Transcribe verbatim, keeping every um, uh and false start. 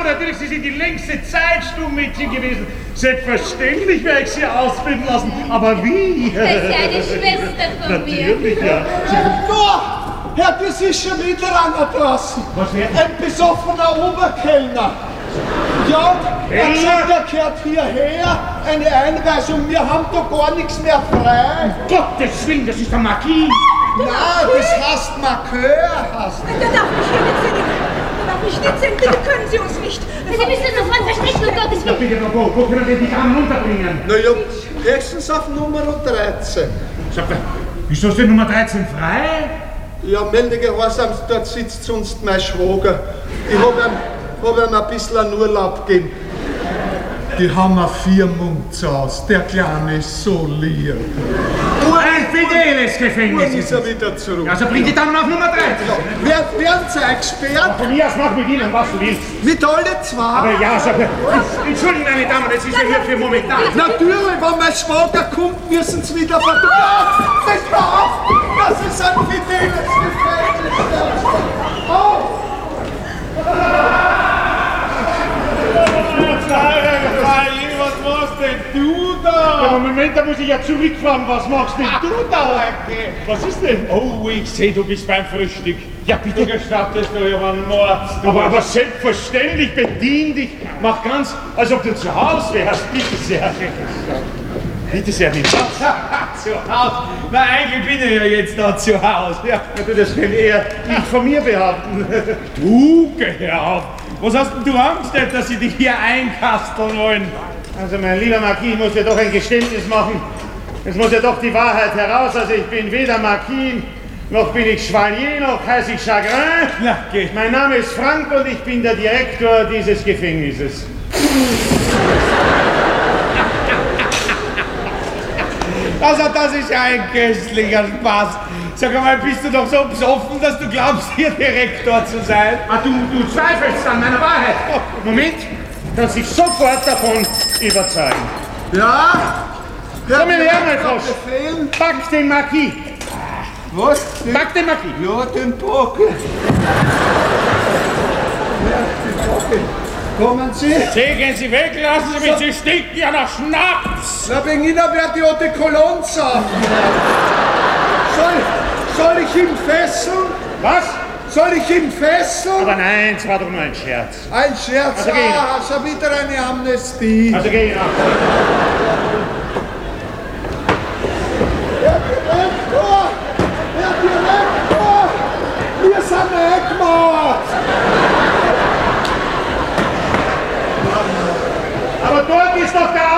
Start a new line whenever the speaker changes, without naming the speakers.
natürlich, Sie sind die längste Zeit Stummmädchen gewesen. Selbstverständlich werde ich Sie ausbilden lassen, aber wie?
Das ist ja eine Schwester von mir.
Natürlich, ja.
Da, Herr, das ist schon wieder einer draußen.
Was wäre?
Ein besoffener Oberkellner. Ja, er sagt, er gehört hierher. Eine Einweisung, wir haben doch gar nichts mehr frei.
Gottes Willen, das ist der Marquis.
Nein, das heißt Markeur. Heißt.
Der darf mich hier nicht sehen. Der darf mich nicht sehen. Bitte können Sie uns nicht.
Sie müssen sofort verstecken, um Gottes
Ja,
Willen.
bitte, wo, wo können wir die Damen unterbringen?
Na ja, höchstens auf Nummer dreizehn.
Sag mal, wieso ist denn Nummer dreizehn frei?
Ja, melde Gehorsam, dort sitzt sonst mein Schwager. Ich hab ihm, hab ihm ein bisschen einen Urlaub gegeben. Die haben wir vier Munds, der Kleine ist so lieb.
Ein fideles Gefängnis
Nun ist
ist
er wieder zurück.
Also bring die Damen auf Nummer dreizehn.
Wer, werden Sie eingesperrt?
Von mir aus mach mit Ihnen, was du willst.
Mit alle zwei?
Aber ja, sag mal, entschuldigen meine Damen, das ist ja hier für momentan.
Natürlich, wenn mein Schwager kommt, müssen Sie wieder verkaufen. Pass auf, das ist ein fideles Gefängnis. Oh!
Was machst denn du da? Aber Moment, da muss ich ja zurückfahren. Was machst denn du da? Was ist denn?
Oh, ich sehe, du bist beim Frühstück. Ja, bitte gestattest du über einen Mord.
Aber, aber selbstverständlich, bedien dich. Mach ganz, als ob du zu Hause wärst. Bitte sehr. Bitte sehr, nicht.
Zu Hause? Na, eigentlich bin ich ja jetzt da zu Hause.
Ja, du, das kann eher nicht von mir behaupten.
Du, geh auf. Was hast denn du Angst, dass sie dich hier einkasteln wollen?
Also, mein lieber Marquis, ich muss ja doch ein Geständnis machen. Es muss ja doch die Wahrheit heraus. Also, ich bin weder Marquis, noch bin ich Chevalier, noch heiße ich Chagrin.
Na, geh.
Mein Name ist Frank und ich bin der Direktor dieses Gefängnisses.
Also, das ist ja ein köstlicher Spaß. Sag einmal, bist du doch so besoffen, dass du glaubst, hier Direktor zu sein?
Ah, du, du zweifelst an meiner Wahrheit. Moment, kannst dich sofort davon überzeugen.
Ja?
Komm her, mein Frosch.
Befehl.
Pack den Marquis.
Was? Den,
Pack den Marquis.
ja, den Pockel. Ja, den Pockel. Kommen Sie?
Sie, gehen Sie weg, lassen Sie mich, Sie stinken ja nach Schnaps!
Na, wegen Ihnen wird die Eau de Cologne saufen. Soll, soll ich ihn fesseln?
Was?
Soll ich ihn fesseln?
Aber nein, es war doch nur ein Scherz.
Ein Scherz,
Also geh.
ah, schon wieder eine Amnestie.
Also geh nach.
Herr Direktor! Herr Direktor! Wir sind eingemauert!
Aber dort ist doch der